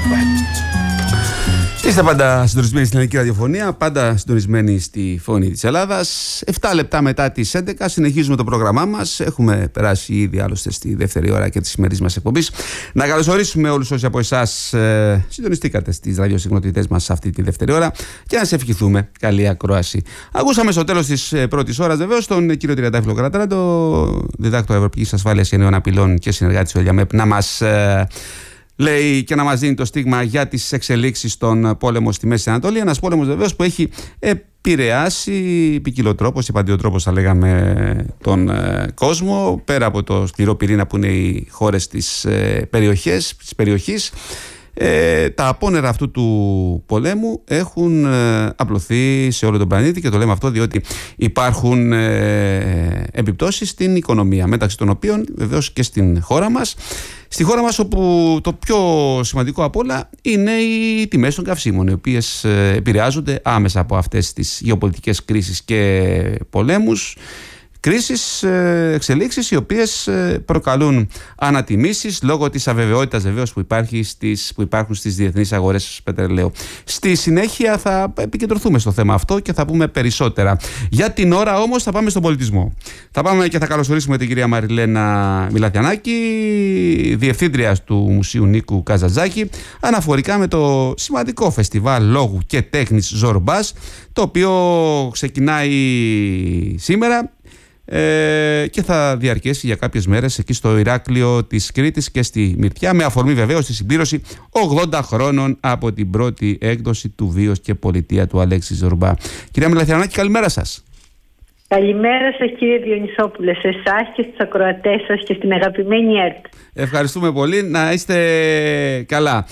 Είστε πάντα συντονισμένοι στην ελληνική ραδιοφωνία, πάντα συντονισμένοι στη φωνή της Ελλάδας. 7 λεπτά μετά τις 11 συνεχίζουμε το πρόγραμμά μας. Έχουμε περάσει ήδη άλλωστε στη δεύτερη ώρα και της σημερινής μας εκπομπής. Να καλωσορίσουμε όλους όσοι από εσάς συντονιστήκατε στις ραδιοσυχνότητές μας αυτή τη δεύτερη ώρα και να σε ευχηθούμε καλή ακρόαση. Ακούσαμε στο τέλος της πρώτης ώρας βεβαίως τον κύριο Τριαντάφυλλο Κρατράντο, διδάκτορα Ευρωπαϊκής Ασφάλειας και Νέων Απειλών και συνεργάτη του ΕΛΙΑΜΕΠ, να μας λέει και να μας δίνει το στίγμα για τις εξελίξεις στον πόλεμο στη Μέση Ανατολή. Ένας πόλεμος βεβαίως που έχει επηρεάσει ποικιλοτρόπως ή παντιοτρόπως θα λέγαμε τον κόσμο, πέρα από το σκληρό πυρήνα που είναι οι χώρες της περιοχής. Τα απόνερα αυτού του πολέμου έχουν απλωθεί σε όλο τον πλανήτη και το λέμε αυτό διότι υπάρχουν επιπτώσεις στην οικονομία, μεταξύ των οποίων βεβαίως και στην χώρα μας. Στη χώρα μας όπου το πιο σημαντικό απ' όλα είναι οι τιμές των καυσίμων, οι οποίες επηρεάζονται άμεσα από αυτές τις γεωπολιτικές κρίσεις και πολέμους. Κρίσεις, εξελίξεις οι οποίες προκαλούν ανατιμήσεις λόγω της αβεβαιότητας βεβαίως που υπάρχουν στις διεθνείς αγορές πετρελαίου. Στη συνέχεια θα επικεντρωθούμε στο θέμα αυτό και θα πούμε περισσότερα. Για την ώρα όμως θα πάμε στον πολιτισμό. Θα πάμε και θα καλωσορίσουμε την κυρία Μαριλένα Μιλαθιανάκη, διευθύντρια του Μουσείου Νίκου Καζαντζάκη, αναφορικά με το σημαντικό φεστιβάλ λόγου και τέχνης Ζορμπάς, το οποίο ξεκινάει σήμερα και θα διαρκέσει για κάποιες μέρες εκεί στο Ηράκλειο της Κρήτης και στη Μυρτιά, με αφορμή βεβαίως τη συμπλήρωση 80 χρόνων από την πρώτη έκδοση του Βίος και Πολιτεία του Αλέξη Ζορμπά. Κυρία Μιλαθιανάκη, καλημέρα σας. Καλημέρα σας κύριε Διονυσόπουλε, σε εσάς και στους ακροατές σας και στην αγαπημένη ΕΡΤ. Ευχαριστούμε πολύ, να είστε καλά.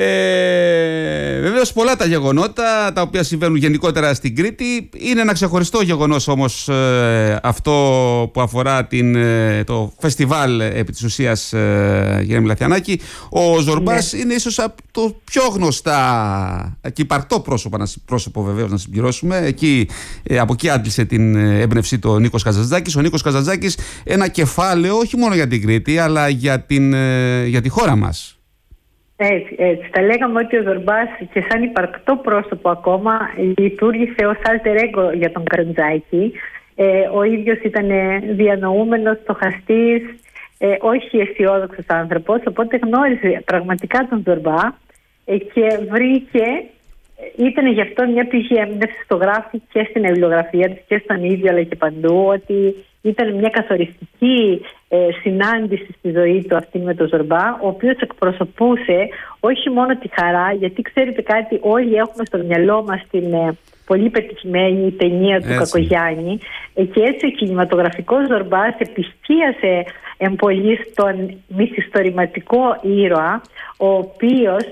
Βεβαίως πολλά τα γεγονότα τα οποία συμβαίνουν γενικότερα στην Κρήτη. Είναι ένα ξεχωριστό γεγονός όμως αυτό που αφορά το φεστιβάλ επί της ουσίας, κυρία Μιλαθιανάκη. Ο Ζορμπάς είναι ίσως από το πιο γνωστά και υπαρκτό πρόσωπο βεβαίως να συμπληρώσουμε. Από εκεί άντλησε την έμπνευση του Νίκος Καζαντζάκης. Ο Νίκος Καζαντζάκης ένα κεφάλαιο όχι μόνο για την Κρήτη αλλά για τη χώρα μας. Έτσι. Θα λέγαμε ότι ο Ζορμπάς και σαν υπαρκτό πρόσωπο ακόμα λειτουργήσε ως alter ego για τον Καζαντζάκη. Ο ίδιος ήταν διανοούμενος, στοχαστής, όχι αισιόδοξος άνθρωπος, οπότε γνώριζε πραγματικά τον Ζορμπά και βρήκε, ήταν γι' αυτό μια πηγή έμπνευση, το γράφει και στην βιβλιογραφία της και στον ίδιο αλλά και παντού, ότι ήταν μια καθοριστική συνάντηση στη ζωή του αυτή με τον Ζορμπά, ο οποίος εκπροσωπούσε όχι μόνο τη χαρά, γιατί ξέρετε κάτι, όλοι έχουμε στο μυαλό μας την πολύ πετυχημένη ταινία του Κακογιάννη, και έτσι ο κινηματογραφικός Ζορμπάς επισκίασε εμπολή στον μυθιστορηματικό ήρωα, ο οποίος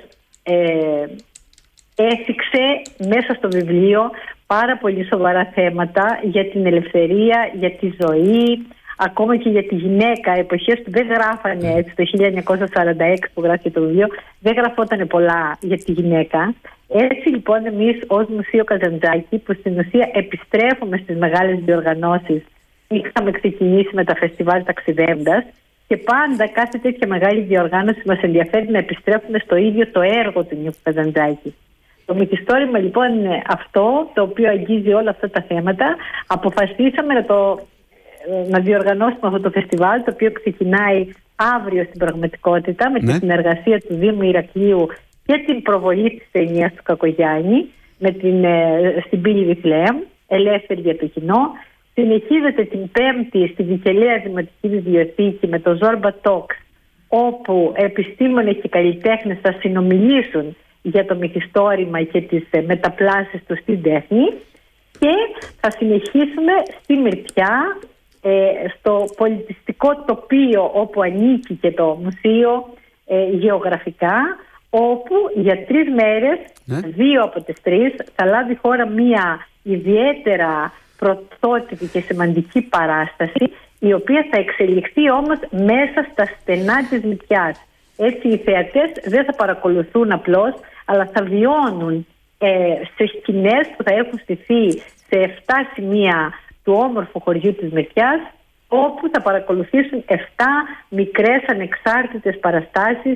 έθιξε μέσα στο βιβλίο πάρα πολύ σοβαρά θέματα για την ελευθερία, για τη ζωή, ακόμα και για τη γυναίκα. Εποχές που δεν γράφανε έτσι, το 1946 που γράφει το βιβλίο, δεν γραφόταν πολλά για τη γυναίκα. Έτσι λοιπόν εμείς ως Μουσείο Καζαντζάκη, που στην ουσία επιστρέφουμε στις μεγάλες διοργανώσεις, είχαμε ξεκινήσει με τα φεστιβάλ ταξιδεύοντας και πάντα κάθε τέτοια μεγάλη διοργάνωση μας ενδιαφέρει να επιστρέφουμε στο ίδιο το έργο του Νίκου Καζαντζάκη. Το μυθιστόρημα λοιπόν είναι αυτό το οποίο αγγίζει όλα αυτά τα θέματα. Αποφασίσαμε να διοργανώσουμε αυτό το φεστιβάλ, το οποίο ξεκινάει αύριο στην πραγματικότητα με τη συνεργασία του Δήμου Ηρακλείου και την προβολή της ταινίας του Κακογιάννη στην πύλη Βιθλεέμ, ελεύθερη για το κοινό. Συνεχίζεται την Πέμπτη στη Βικελαία Δημοτική Βιβλιοθήκη με το Zorba Talks, όπου επιστήμονες και καλλιτέχνες θα συνομιλήσουν για το μυθιστόρημα και τις μεταπλάσεις του στην τέχνη, και θα συνεχίσουμε στη Μυρτιά, στο πολιτιστικό τοπίο όπου ανήκει και το μουσείο γεωγραφικά, όπου για 3 μέρες, 2 από τις 3, θα λάβει χώρα μια ιδιαίτερα πρωτότυπη και σημαντική παράσταση, η οποία θα εξελιχθεί όμως μέσα στα στενά της Μυρτιάς. Έτσι οι θεατές δεν θα παρακολουθούν απλώς, αλλά θα βιώνουν σε σκηνές που θα έχουν στηθεί σε 7 σημεία του όμορφου χωριού της Μυρτιάς, όπου θα παρακολουθήσουν 7 μικρές ανεξάρτητες παραστάσεις,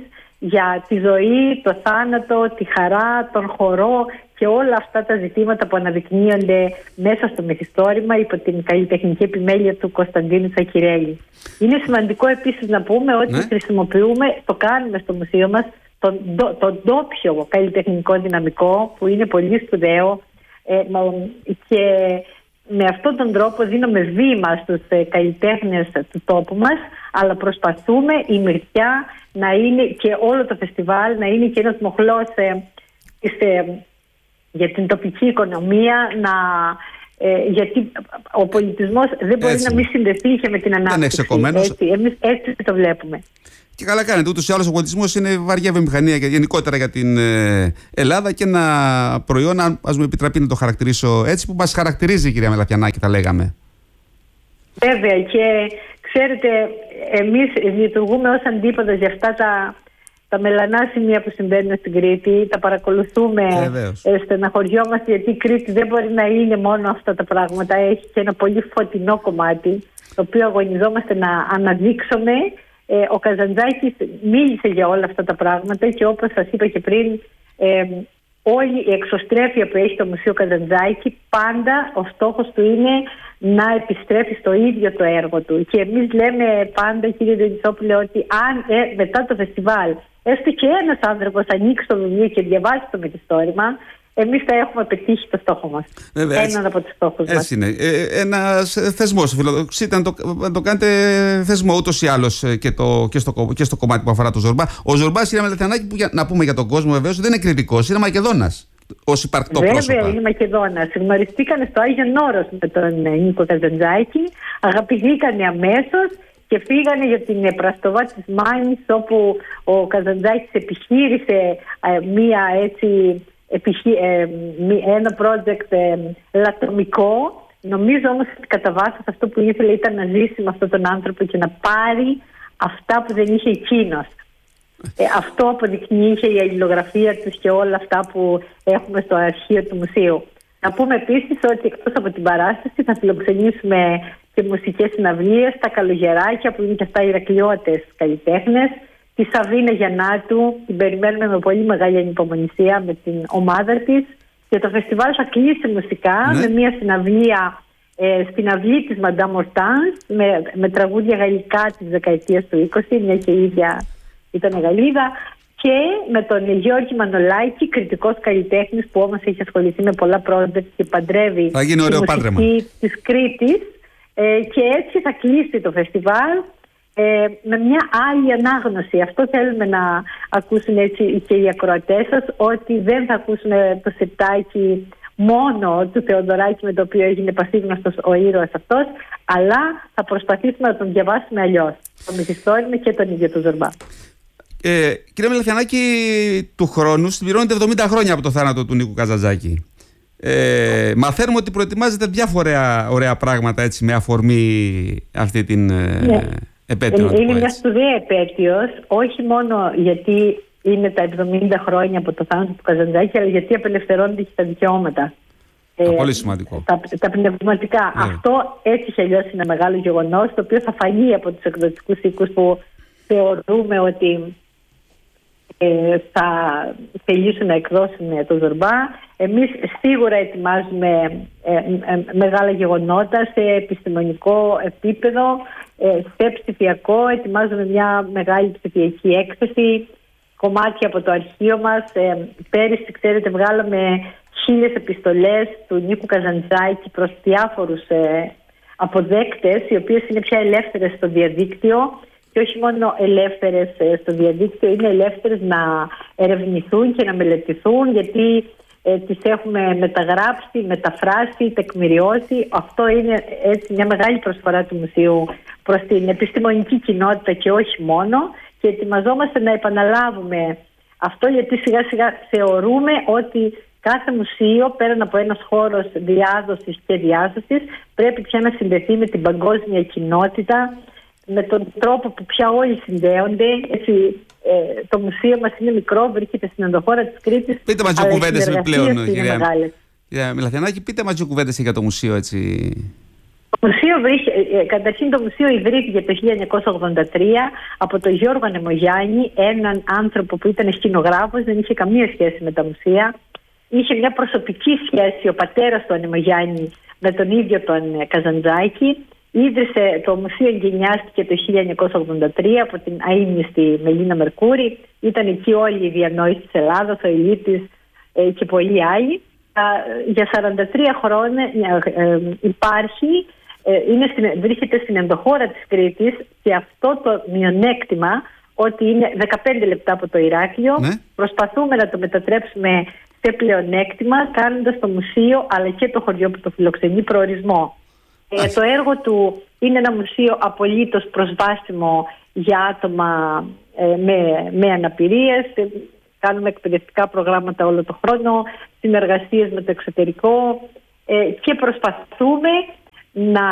για τη ζωή, το θάνατο, τη χαρά, τον χορό και όλα αυτά τα ζητήματα που αναδεικνύονται μέσα στο μυθιστόρημα υπό την καλλιτεχνική επιμέλεια του Κωνσταντίνου Τσακιρέλη. Είναι σημαντικό επίσης να πούμε ότι χρησιμοποιούμε, το κάνουμε στο μουσείο μας, τον ντόπιο καλλιτεχνικό δυναμικό που είναι πολύ σπουδαίο και με αυτόν τον τρόπο δίνουμε βήμα στους καλλιτέχνες του τόπου μας, αλλά προσπαθούμε η Μυρτιά να είναι και όλο το φεστιβάλ να είναι και ένας μοχλός για την τοπική οικονομία, γιατί ο πολιτισμός δεν μπορεί να μην συνδεθεί και με την ανάπτυξη. Εμείς έτσι το βλέπουμε. Και καλά κάνετε. Ούτως ή άλλως ο πολιτισμός είναι βαριά βιομηχανία γενικότερα για την Ελλάδα και ένα προϊόν, ας μου επιτραπεί να το χαρακτηρίσω έτσι, που μας χαρακτηρίζει, κυρία Μελαφιανάκη, τα λέγαμε. Βέβαια, και ξέρετε, εμείς λειτουργούμε ως αντίποδες για αυτά τα μελανά σημεία που συμβαίνουν στην Κρήτη. Τα παρακολουθούμε, στεναχωριόμαστε, γιατί η Κρήτη δεν μπορεί να είναι μόνο αυτά τα πράγματα. Έχει και ένα πολύ φωτεινό κομμάτι, το οποίο αγωνιζόμαστε να αναδείξουμε. Ο Καζαντζάκης μίλησε για όλα αυτά τα πράγματα και όπως σας είπα και πριν, όλη η εξωστρέφεια που έχει το Μουσείο Καζαντζάκη, πάντα ο στόχος του είναι να επιστρέφει στο ίδιο το έργο του. Και εμείς λέμε πάντα, κύριε Διονυσόπουλε, ότι αν μετά το φεστιβάλ έστω και ένας άνθρωπος ανοίξει το βιβλίο και διαβάσει το μυθιστόρημα, εμείς θα έχουμε πετύχει το στόχο μας. Βέβαια, έναν από τους στόχους μας. Έτσι είναι. Ένας θεσμός. Φιλοδοξείτε να το κάνετε θεσμό ούτως ή άλλως και στο κομμάτι που αφορά το Ζορμπά. Ο Ζορμπάς, κύριε Μελαφιανάκη, που να πούμε για τον κόσμο βεβαίως, δεν είναι κριτικός, είναι Μακεδόνας. Ως υπαρκτό πρόσωπο. Βέβαια, είναι Μακεδόνας. Γνωριστήκανε στο Άγιον Όρος με τον Νίκο Καζαντζάκη, αγαπηθήκανε αμέσως και φύγανε για την Πραστοβά της Μάνης, όπου ο Καζαντζάκης επιχείρησε ένα project λατρομικό. Νομίζω όμως ότι κατά βάθος αυτό που ήθελε ήταν να ζήσει με αυτόν τον άνθρωπο και να πάρει αυτά που δεν είχε εκείνος. Αυτό αποδεικνύει και η αλληλογραφία τους και όλα αυτά που έχουμε στο αρχείο του μουσείου. Να πούμε επίσης ότι εκτός από την παράσταση θα φιλοξενήσουμε και μουσικές συναυλίες, τα Καλογεράκια που είναι και αυτά ηρακλειώτες καλλιτέχνες, τη Σαβίνα Γιαννάτου, την περιμένουμε με πολύ μεγάλη ανυπομονησία με την ομάδα της, και το φεστιβάλ θα κλείσει μουσικά με μια συναυλία στην αυλή της Μαντάμ Ορτάνς με τραγούδια γαλλικά της δεκαετίας του 20, μια και η ίδια ήταν Γαλλίδα, και με τον Γιώργη Μανολάκη, κριτικός καλλιτέχνης που όμως έχει ασχοληθεί με πολλά project και παντρεύει τη μουσική της Κρήτης, και έτσι θα κλείσει το φεστιβάλ με μια άλλη ανάγνωση. Αυτό θέλουμε να ακούσουν έτσι και οι ακροατές σας, ότι δεν θα ακούσουν το σεπτάκι μόνο του Θεοδωράκη με το οποίο έγινε πασίγνωστος ο ήρωας αυτός, αλλά θα προσπαθήσουμε να τον διαβάσουμε αλλιώς, το μυθιστόρημα και τον ίδιο του Ζορμπά. Κύριε Μελαφιανάκη, του χρόνου συμπληρώνεται 70 χρόνια από το θάνατο του Νίκου Καζαντζάκη. Μαθαίνουμε ότι προετοιμάζετε διάφορα ωραία πράγματα έτσι, με αφορμή αυτή την επέτειο. Είναι μια σπουδαία επέτειος, όχι μόνο γιατί είναι τα 70 χρόνια από το θάνατο του Καζαντζάκη, αλλά γιατί απελευθερώνονται και τα δικαιώματα. Πολύ σημαντικό. Τα πνευματικά. Αυτό έτσι κι αλλιώς είναι μεγάλο γεγονός, το οποίο θα φανεί από τους εκδοτικούς οίκους που θεωρούμε ότι θα θελήσουν να εκδώσουν το Ζορμπά. Εμείς σίγουρα ετοιμάζουμε μεγάλα γεγονότα σε επιστημονικό επίπεδο, σε ψηφιακό. Ετοιμάζουμε μια μεγάλη ψηφιακή έκθεση, κομμάτια από το αρχείο μας. Πέρυσι, ξέρετε, βγάλαμε 1000 επιστολές του Νίκου Καζαντζάκη προς διάφορους αποδέκτες, οι οποίες είναι πια ελεύθερες στο διαδίκτυο. Και όχι μόνο ελεύθερες στο διαδίκτυο, είναι ελεύθερες να ερευνηθούν και να μελετηθούν, γιατί τις έχουμε μεταγράψει, μεταφράσει, τεκμηριώσει. Αυτό είναι έτσι μια μεγάλη προσφορά του μουσείου προς την επιστημονική κοινότητα και όχι μόνο. Και ετοιμαζόμαστε να επαναλάβουμε αυτό, γιατί σιγά σιγά θεωρούμε ότι κάθε μουσείο, πέραν από ένας χώρος διάδοσης και διάσωσης, πρέπει πια να συνδεθεί με την παγκόσμια κοινότητα, με τον τρόπο που πια όλοι συνδέονται. Έτσι, το μουσείο μας είναι μικρό, βρίσκεται στην ενδοχώρα της Κρήτης. Πείτε μας δύο κουβέντες πλέον, κυρία Μελαφιανάκη, πείτε μας δύο κουβέντες για το μουσείο, έτσι. Το Καταρχήν το μουσείο ιδρύθηκε το 1983 από τον Γιώργο Ανεμογιάννη, έναν άνθρωπο που ήταν σκηνογράφος, δεν είχε καμία σχέση με τα μουσεία. Είχε μια προσωπική σχέση ο πατέρας του Ανεμογιάννη με τον ίδιο τον Καζαντζάκη. Ίδρυσε το μουσείο, εγκαινιάστηκε το 1983 από την αείμνηστη Μελίνα Μερκούρη. Ήταν εκεί όλοι οι διανόητοι της Ελλάδας, ο Ηλίτης και πολλοί άλλοι. Για 43 χρόνια υπάρχει, βρίσκεται στην ενδοχώρα της Κρήτης, και αυτό το μειονέκτημα ότι είναι 15 λεπτά από το Ηράκλειο, ναι, προσπαθούμε να το μετατρέψουμε σε πλεονέκτημα, κάνοντας το μουσείο αλλά και το χωριό που το φιλοξενεί προορισμό. Το έργο του είναι ένα μουσείο απολύτως προσβάσιμο για άτομα με αναπηρίες. Κάνουμε εκπαιδευτικά προγράμματα όλο το χρόνο, συνεργασίες με το εξωτερικό, και προσπαθούμε να...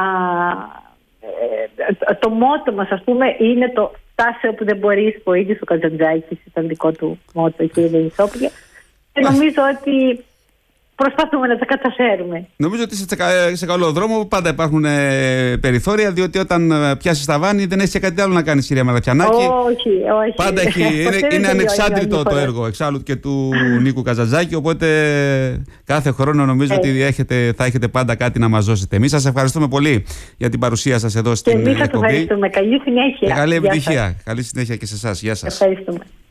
το μότο μας, ας πούμε, είναι το «Φτάσε όπου δεν μπορείς», που ο ίδιος ο Καζαντζάκης ήταν δικό του μότο και είναι ισόπια. Και νομίζω ότι προσπαθούμε να τα καταφέρουμε. Νομίζω ότι είσαι σε καλό δρόμο. Πάντα υπάρχουν περιθώρια, διότι όταν πιάσεις ταβάνι δεν έχει κάτι άλλο να κάνεις, κυρία Μαρακιανάκη. Όχι. Πάντα είναι ανεξάντλητο το έργο εξάλλου και του Νίκου Καζαντζάκη. Οπότε κάθε χρόνο νομίζω ότι θα έχετε πάντα κάτι να μας δώσετε. Εμείς σας ευχαριστούμε πολύ για την παρουσία σας εδώ στην εκπομπή. Και εμείς σας ευχαριστούμε. Καλή συνέχεια. Και καλή επιτυχία. Καλή συνέχεια και σε εσάς. Γεια σας. Ευχαριστούμε.